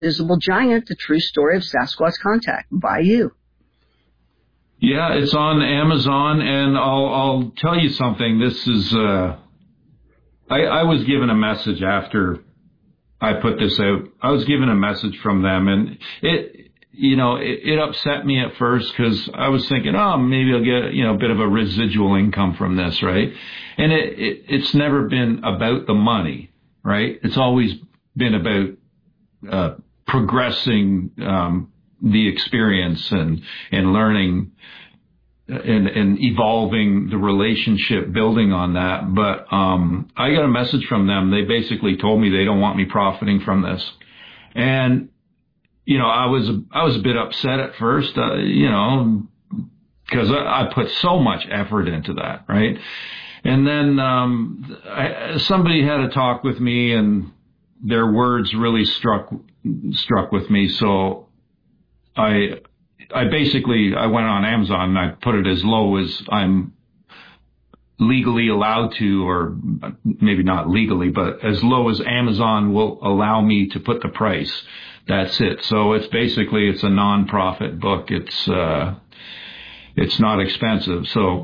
Invisible Giant, The True Story of Sasquatch Contact by you. Yeah, it's on Amazon, and I'll tell you something. This is, I was given a message after I put this out. I was given a message from them, and it upset me at first because I was thinking, oh, maybe I'll get, a bit of a residual income from this, right? And it's never been about the money, right? It's always been about progressing the experience and learning and evolving the relationship, building on that. But I got a message from them. They basically told me they don't want me profiting from this. And, I was a bit upset at first, because I put so much effort into that, right? And then somebody had a talk with me, and their words really struck with me. So I went on Amazon and I put it as low as I'm legally allowed to, or maybe not legally, but as low as Amazon will allow me to put the price. That's it. So it's a non-profit book. It's not expensive. So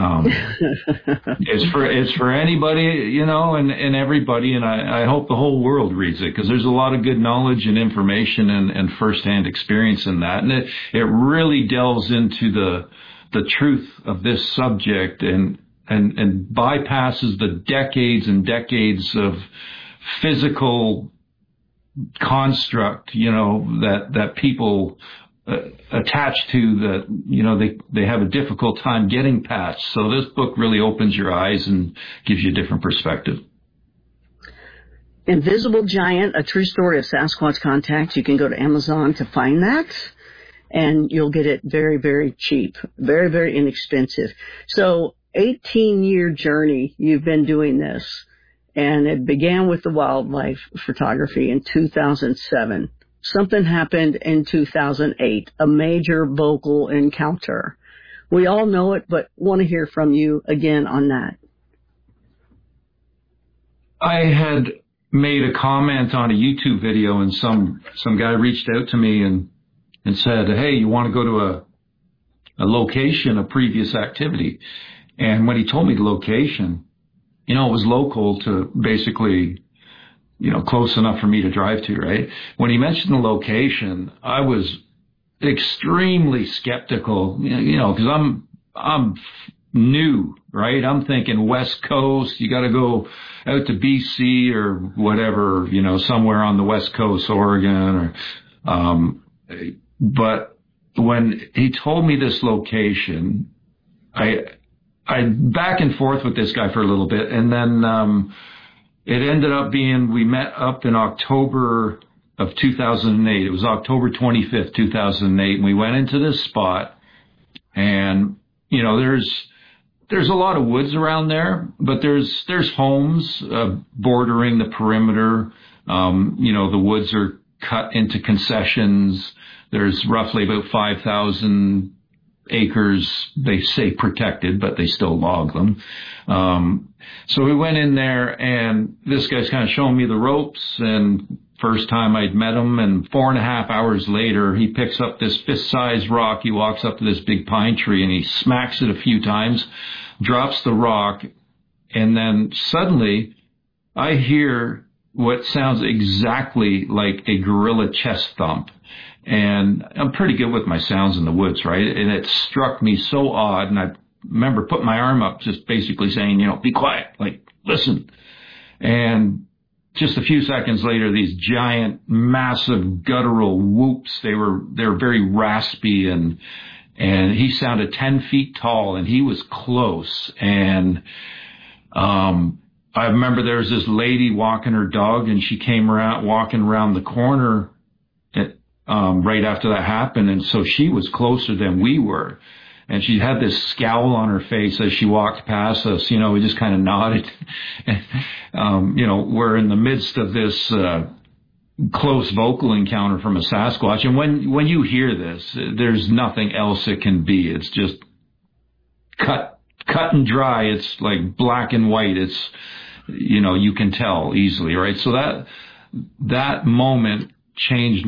it's for anybody, and everybody, and I hope the whole world reads it, because there's a lot of good knowledge and information and firsthand experience in that, and it really delves into the truth of this subject and bypasses the decades and decades of physical construct, that people attached to, that they have a difficult time getting past. So this book really opens your eyes and gives you a different perspective. Invisible Giant, A True Story of Sasquatch Contact. You can go to Amazon to find that, and you'll get it very, very cheap, very, very inexpensive. So 18-year journey you've been doing this, and it began with the wildlife photography in 2007. Something happened in 2008, a major vocal encounter. We all know it, but want to hear from you again on that. I had made a comment on a YouTube video, and some guy reached out to me and said, hey, you want to go to a location, a previous activity? And when he told me the location, it was local to basically, close enough for me to drive to, right? When he mentioned the location, I was extremely skeptical, because I'm new, right? I'm thinking West Coast, you got to go out to BC or whatever, somewhere on the West Coast, Oregon, but when he told me this location, I back and forth with this guy for a little bit, and then it ended up being, we met up in October of 2008. It was October 25th, 2008, and we went into this spot, and there's a lot of woods around there, but there's homes bordering the perimeter. The woods are cut into concessions. There's roughly about 5,000 acres, they say protected, but they still log them. So we went in there, and this guy's kind of showing me the ropes, and first time I'd met him, and 4.5 hours later, he picks up this fist-sized rock. He walks up to this big pine tree, and he smacks it a few times, drops the rock, and then suddenly I hear what sounds exactly like a gorilla chest thump. And I'm pretty good with my sounds in the woods, right? And it struck me so odd. And I remember putting my arm up, just basically saying, be quiet, like, listen. And just a few seconds later, these giant, massive guttural whoops, they're very raspy, and he sounded 10 feet tall, and he was close. And I remember there was this lady walking her dog, and she came walking around the corner right after that happened, and so she was closer than we were, and she had this scowl on her face as she walked past us. We just kind of nodded. We're in the midst of this close vocal encounter from a Sasquatch, and when you hear this, there's nothing else it can be. It's just cut and dry. It's like black and white. It's you can tell easily, right? So that moment changed